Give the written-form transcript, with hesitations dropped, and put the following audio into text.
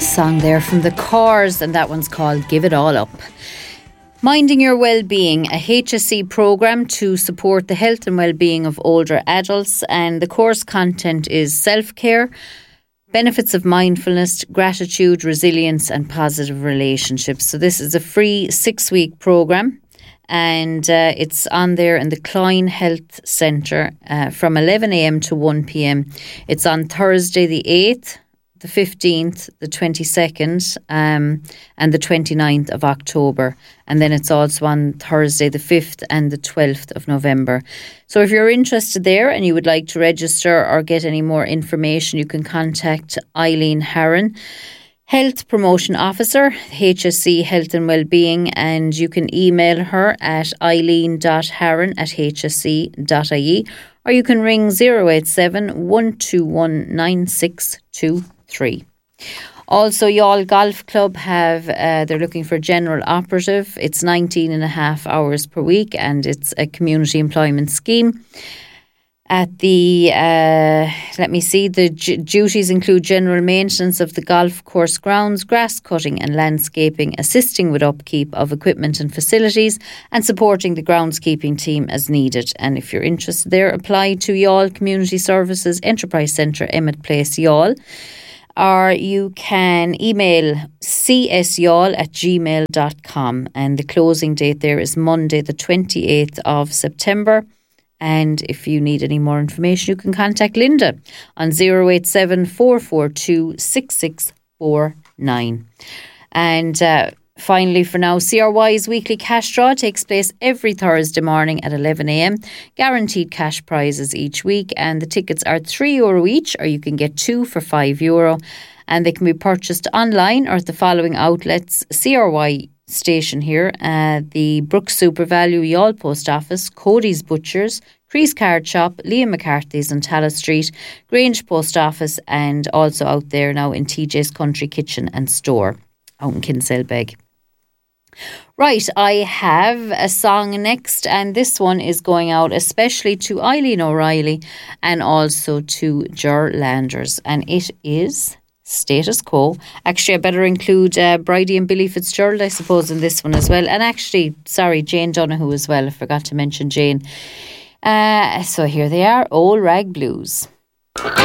Song there from the Cars, and that one's called Give It All Up. Minding Your Wellbeing, a HSE programme to support the health and wellbeing of older adults, and the course content is self-care, benefits of mindfulness, gratitude, resilience and positive relationships. So this is a free 6-week programme, and it's on there in the Cloyne Health Centre from 11 a.m. to 1 p.m. It's on Thursday the 8th, the 15th, the 22nd and the 29th of October. And then it's also on Thursday the 5th and the 12th of November. So if you're interested there and you would like to register or get any more information, you can contact Eileen Harron, Health Promotion Officer, HSE Health and Wellbeing, and you can email her at eileen.harron@hse.ie, or you can ring 087 121 9623. Also, Youghal Golf Club they're looking for a general operative. It's 19.5 hours per week, and it's a community employment scheme. At the, the duties include general maintenance of the golf course grounds, grass cutting and landscaping, assisting with upkeep of equipment and facilities, and supporting the groundskeeping team as needed. And if you're interested there, apply to Youghal Community Services Enterprise Centre, Emmett Place, Youghal. Or you can email csyoughal@gmail.com, and the closing date there is Monday the 28th of September. And if you need any more information, you can contact Linda on 087 442 6649. And finally, for now, CRY's weekly cash draw takes place every Thursday morning at 11 a.m. Guaranteed cash prizes each week, and the tickets are €3 each, or you can get 2 for €5. And they can be purchased online or at the following outlets: CRY station here, the Brooks Super Value, Youghal Post Office, Cody's Butchers, Crease Card Shop, Liam McCarthy's on Tallis Street, Grange Post Office, and also out there now in TJ's Country Kitchen and Store out in Kinsellbeg. Right, I have a song next, and this one is going out especially to Eileen O'Reilly and also to Ger Landers, and it is Status Quo. Actually, I better include Bridie and Billy Fitzgerald, I suppose, in this one as well. And actually, sorry, Jane Donoghue as well. I forgot to mention Jane. So here they are, Old Rag Blues.